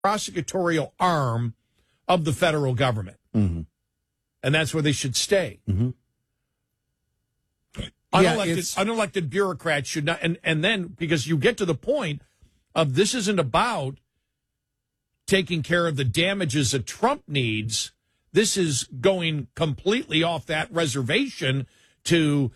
prosecutorial arm of the federal government. Mm-hmm. And that's where they should stay. Mm-hmm. Unelected bureaucrats should not. And then, because you get to the point of this isn't about taking care of the damages that Trump needs. This is going completely off that reservation to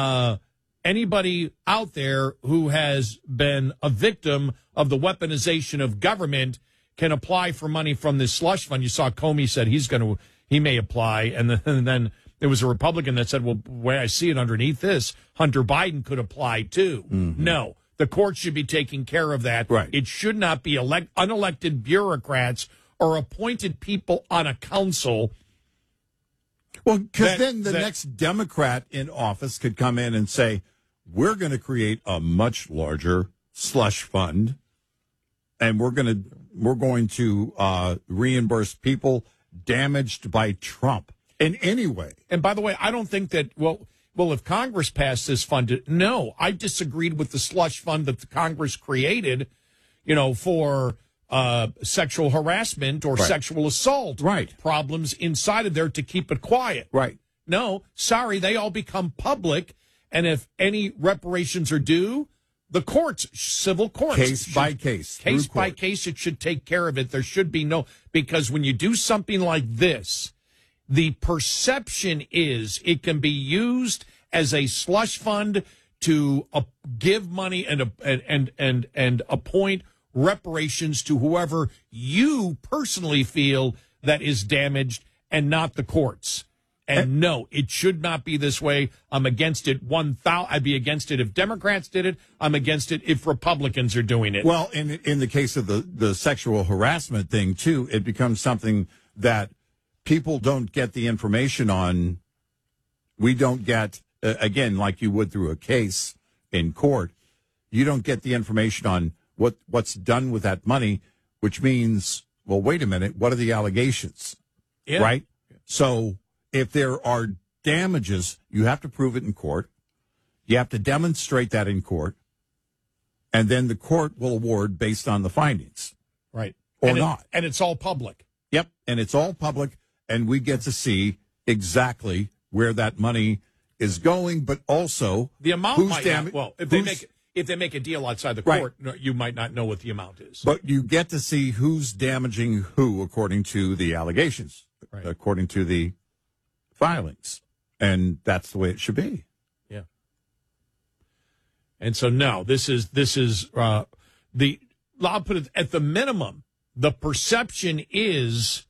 anybody out there who has been a victim of the weaponization of government can apply for money from this slush fund. You saw Comey said he may apply, and then there was a Republican that said, well, the way I see it underneath this, Hunter Biden could apply too. Mm-hmm. No, the court should be taking care of that. Right. It should not be unelected bureaucrats or appointed people on a council. Well, because then the next Democrat in office could come in and say, we're going to create a much larger slush fund, and we're going to reimburse people damaged by Trump in any way. And by the way, I don't think that, well, if Congress passed this fund, no, I disagreed with the slush fund that the Congress created, for sexual harassment or sexual assault problems inside of there to keep it quiet. Right. No, sorry, they all become public, and if any reparations are due, the courts, civil courts. Case by case, it should take care of it. There should be because when you do something like this, the perception is it can be used as a slush fund to give money and appoint reparations to whoever you personally feel that is damaged, and not the courts. And no, it should not be this way. I'm against it. I'd be against it if Democrats did it. I'm against it if Republicans are doing it. Well, in the case of the sexual harassment thing, too, it becomes something that people don't get the information on. We don't get, again, like you would through a case in court, you don't get the information on what's done with that money, which means, well, wait a minute, what are the allegations? Yeah. Right? So if there are damages, you have to prove it in court. You have to demonstrate that in court. And then the court will award based on the findings. Right. Or not. And it's all public. Yep. And it's all public. And we get to see exactly where that money is going, but also the amount might not. Well, if they make a deal outside the court, you might not know what the amount is. But you get to see who's damaging who according to the allegations, according to the filings. And that's the way it should be. Yeah. And so, no, this is I'll put it at the minimum. The perception is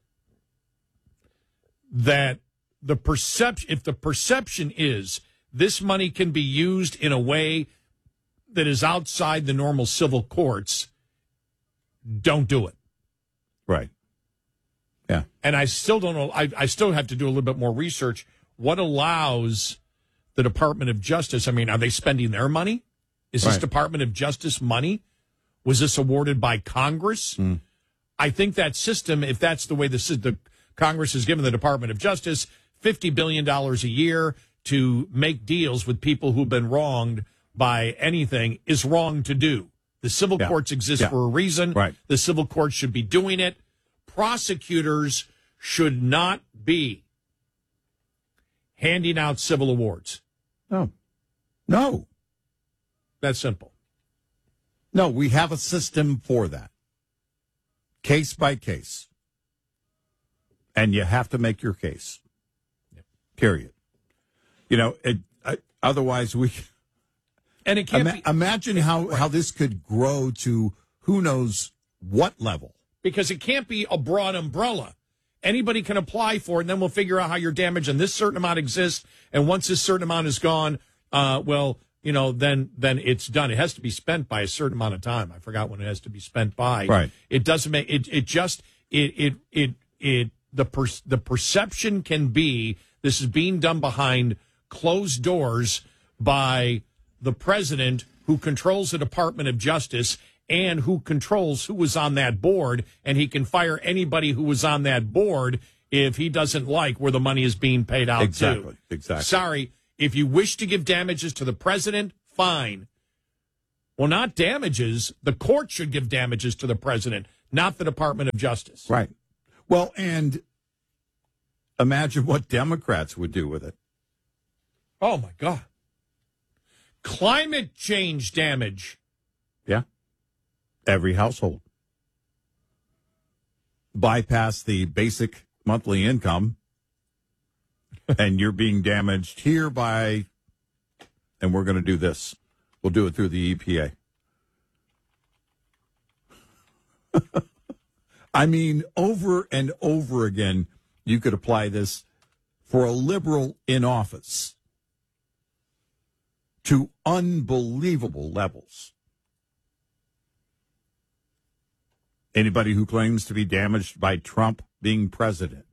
that if the perception is this money can be used in a way that is outside the normal civil courts, don't do it. Right. Yeah. And I still don't know. I still have to do a little bit more research. What allows the Department of Justice? I mean, are they spending their money? Is this Department of Justice money? Was this awarded by Congress? I think that system, if that's the way the Congress has given the Department of Justice $50 billion a year to make deals with people who've been wronged by anything, is wrong to do. The civil courts exist for a reason. Right. The civil courts should be doing it. Prosecutors should not be handing out civil awards. No. That's simple. No, we have a system for that. Case by case. And you have to make your case. Period. Otherwise we... And it can't be... Imagine how this could grow to who knows what level. Because it can't be a broad umbrella. Anybody can apply for it, and then we'll figure out how you're damaged, and this certain amount exists, and once this certain amount is gone, then it's done. It has to be spent by a certain amount of time. I forgot when it has to be spent by. Right. It doesn't make the perception can be this is being done behind closed doors by the president, who controls the Department of Justice and who controls who was on that board, and he can fire anybody who was on that board if he doesn't like where the money is being paid out to. Exactly. Sorry, if you wish to give damages to the president, fine. Well, not damages. The court should give damages to the president. not the Department of Justice. Right. Well, and imagine what Democrats would do with it. Oh, my God. Climate change damage. Yeah. Every household. Bypass the basic monthly income, and you're being damaged here by, and we're going to do this. We'll do it through the EPA. I mean, over and over again, you could apply this for a liberal in office to unbelievable levels. Anybody who claims to be damaged by Trump being president,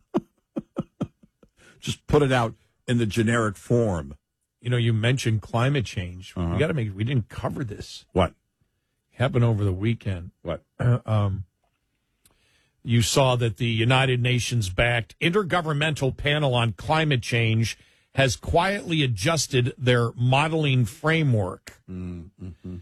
just put it out in the generic form. You know, you mentioned climate change. We got to we didn't cover this. What? Happened over the weekend. What? You saw that the United Nations-backed Intergovernmental Panel on Climate Change has quietly adjusted their modeling framework. Mm-hmm.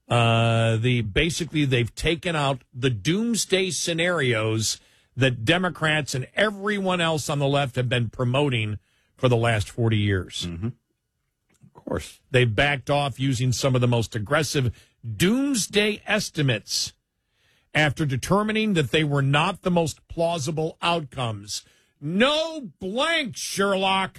They've taken out the doomsday scenarios that Democrats and everyone else on the left have been promoting for the last 40 years. Mm-hmm. Of course. They've backed off using some of the most aggressive doomsday estimates after determining that they were not the most plausible outcomes. No blank, Sherlock.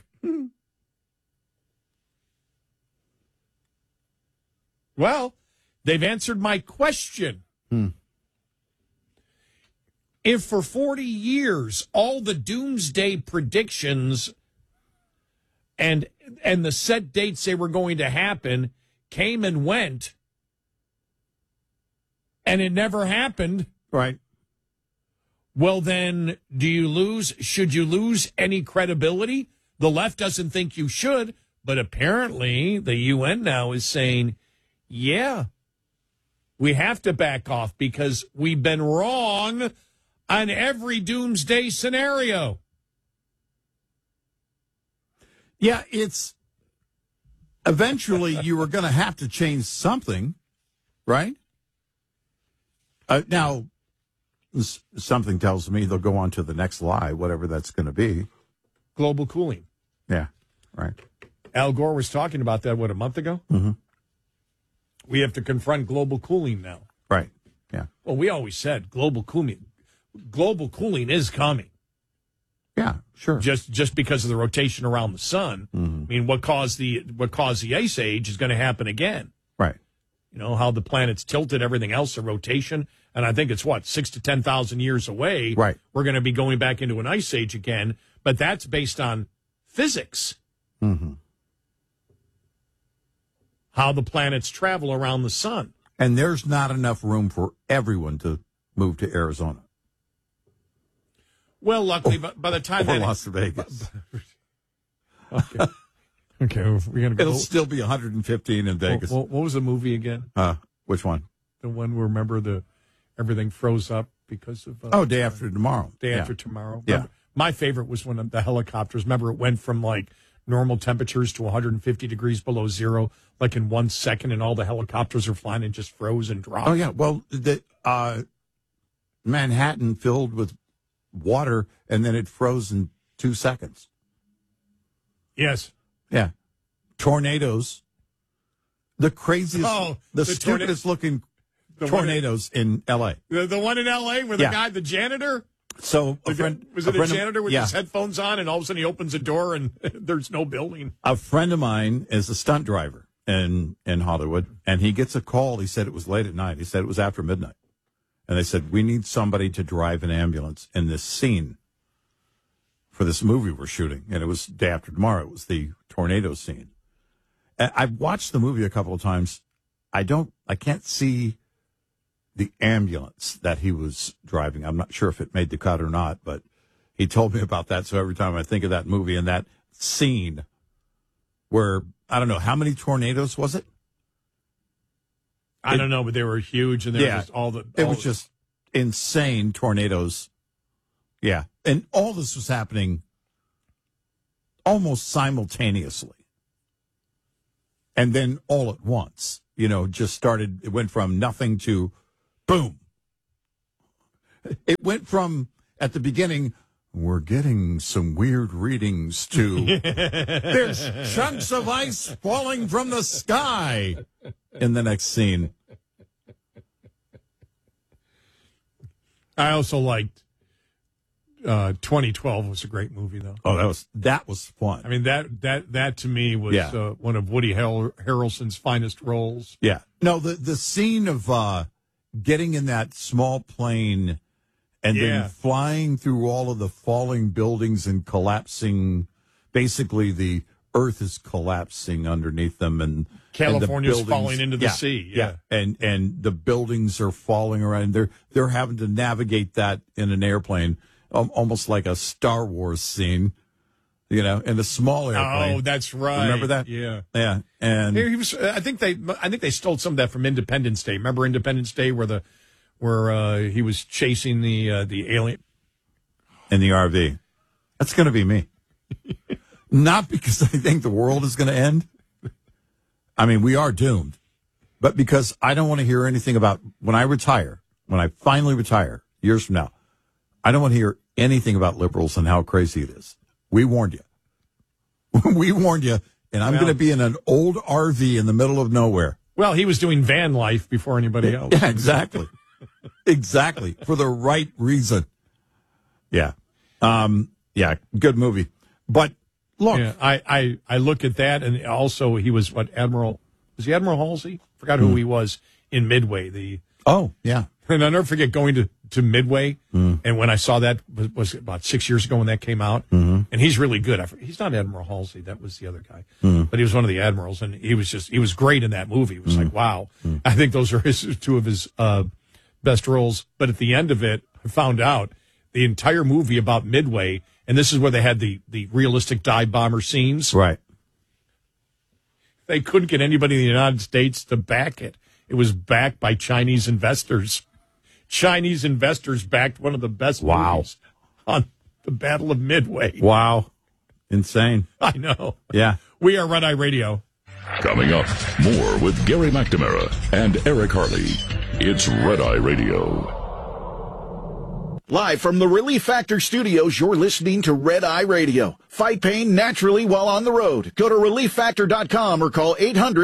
Well, they've answered my question. If for 40 years all the doomsday predictions and the set dates they were going to happen came and went, and it never happened, right? Well, then, should you lose any credibility? The left doesn't think you should, but apparently the UN now is saying, yeah, we have to back off because we've been wrong on every doomsday scenario. Yeah, it's eventually you were going to have to change something, right? Now, something tells me they'll go on to the next lie, whatever that's going to be. Global cooling. Yeah, right. Al Gore was talking about that, a month ago? Mm-hmm. We have to confront global cooling now. Right, yeah. Well, we always said global cooling is coming. Yeah, sure. Just because of the rotation around the sun. Mm-hmm. I mean, what caused the ice age is going to happen again. Right. You know, how the planet's tilted, everything else, a rotation. And I think it's 6 to 10,000 years away. Right. We're going to be going back into an ice age again. But that's based on physics. Mm-hmm. How the planets travel around the sun. And there's not enough room for everyone to move to Arizona. Well, luckily, by the time or Las Vegas. Okay, we're going to go. It'll still be 115 in Vegas. What was the movie again? Which one? The one where, remember, everything froze up because of... Day After Tomorrow. Day After Tomorrow. Remember, my favorite was when the helicopters, remember, it went from, normal temperatures to 150 degrees below zero, in 1 second, and all the helicopters are flying and just froze and dropped. Oh, yeah. Well, the Manhattan filled with water, and then it froze in 2 seconds. Yes. Yeah. Tornadoes. The craziest, the stupidest looking tornadoes in L.A. The one in L.A. where the guy, the janitor... So a friend was it a janitor with his headphones on, and all of a sudden he opens a door and there's no building? A friend of mine is a stunt driver in Hollywood, and he gets a call. He said it was late at night. He said it was after midnight, and they said, we need somebody to drive an ambulance in this scene for this movie we're shooting. And it was Day After Tomorrow. It was the tornado scene. And I've watched the movie a couple of times. I can't see the ambulance that he was driving. I'm not sure if it made the cut or not, but he told me about that. So every time I think of that movie and that scene where, I don't know, how many tornadoes was it? I don't know, but they were huge, and they were just it was just insane tornadoes. Yeah. And all this was happening almost simultaneously. And then all at once, it went from nothing to boom. It went from, at the beginning, we're getting some weird readings, to there's chunks of ice falling from the sky in the next scene. I also liked 2012 was a great movie, though. Oh, that was fun. I mean, that to me was one of Woody Harrelson's finest roles. Yeah. No, the scene of getting in that small plane and then flying through all of the falling buildings and collapsing. Basically, the earth is collapsing underneath them, and California's falling into the sea. Yeah. And the buildings are falling around. They're having to navigate that in an airplane, almost like a Star Wars scene, in a small airplane. Oh, that's right. Remember that? Yeah. Yeah. And he was, I think they stole some of that from Independence Day. Remember Independence Day where he was chasing the alien in the RV. That's going to be me. Not because I think the world is going to end. I mean, we are doomed. But because I don't want to hear anything about when I finally retire years from now, I don't want to hear anything about liberals and how crazy it is. We warned you. We warned you, and I'm going to be in an old RV in the middle of nowhere. Well, he was doing van life before anybody else. Yeah, exactly. Exactly. For the right reason. Yeah. Good movie. But look. Yeah, I look at that, and also he was Admiral Halsey? Forgot who he was in Midway. Oh, yeah. And I'll never forget going to Midway, and when I saw that, was about 6 years ago when that came out, and he's really good. He's not Admiral Halsey, that was the other guy, but he was one of the admirals, and he was great in that movie. It was like, wow. I think those are two of his best roles, but at the end of it, I found out the entire movie about Midway, and this is where they had the realistic dive bomber scenes. Right. They couldn't get anybody in the United States to back it. It was backed by Chinese investors. Chinese investors backed one of the best movies on the Battle of Midway. Wow. Insane. I know. Yeah. We are Red Eye Radio. Coming up, more with Gary McNamara and Eric Harley. It's Red Eye Radio. Live from the Relief Factor studios, you're listening to Red Eye Radio. Fight pain naturally while on the road. Go to ReliefFactor.com or call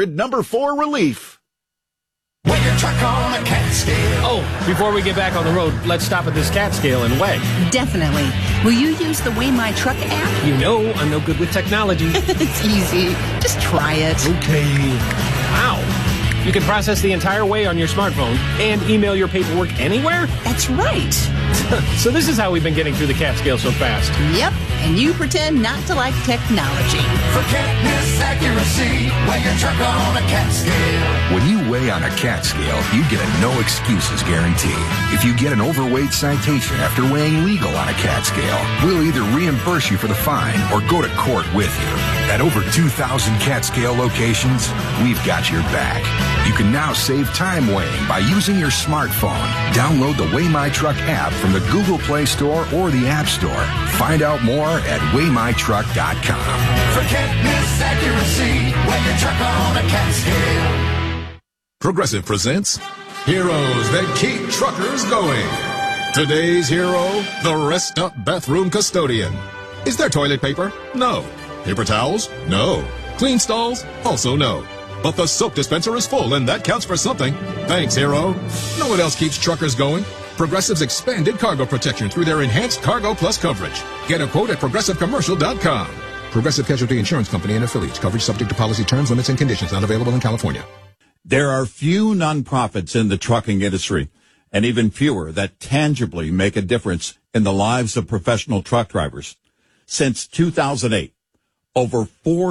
800-4RELIEF. Weigh your truck on a cat scale. Oh, before we get back on the road, let's stop at this cat scale and weigh. Definitely. Will you use the Weigh My Truck app? You know I'm no good with technology. It's easy. Just try it. Okay. Wow. You can process the entire weigh on your smartphone and email your paperwork anywhere? That's right. So this is how we've been getting through the cat scale so fast. Yep. And you pretend not to like technology. For can't miss accuracy, weigh your truck on a cat scale. When you weigh on a cat scale, you get a no excuses guarantee. If you get an overweight citation after weighing legal on a cat scale, we'll either reimburse you for the fine or go to court with you. At over 2,000 cat scale locations, we've got your back. You can now save time weighing by using your smartphone. Download the Weigh My Truck app from the Google Play Store or the App Store. Find out more at WeighMyTruck.com. For can't miss accuracy, weigh your truck on a cat scale. Progressive presents Heroes That Keep Truckers Going. Today's hero, the Rest Up Bathroom Custodian. Is there toilet paper? No. Paper towels? No. Clean stalls? Also no. But the soap dispenser is full, and that counts for something. Thanks, hero. No one else keeps truckers going. Progressive's expanded cargo protection through their enhanced Cargo Plus coverage. Get a quote at ProgressiveCommercial.com. Progressive Casualty Insurance Company and affiliates. Coverage subject to policy terms, limits, and conditions. Not available in California. There are few nonprofits in the trucking industry, and even fewer that tangibly make a difference in the lives of professional truck drivers. Since 2008, over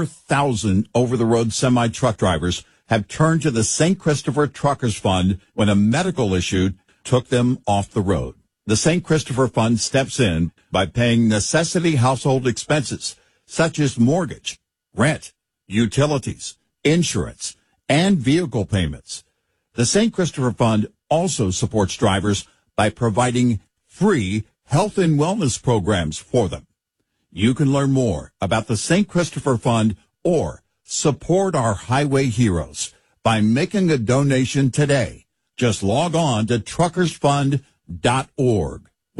4,000 over-the-road semi-truck drivers have turned to the St. Christopher Truckers Fund when a medical issue took them off the road. The St. Christopher Fund steps in by paying necessity household expenses such as mortgage, rent, utilities, insurance, and vehicle payments. The St. Christopher Fund also supports drivers by providing free health and wellness programs for them. You can learn more about the St. Christopher Fund or support our highway heroes by making a donation today. Just log on to truckersfund.org. www.redeye.org.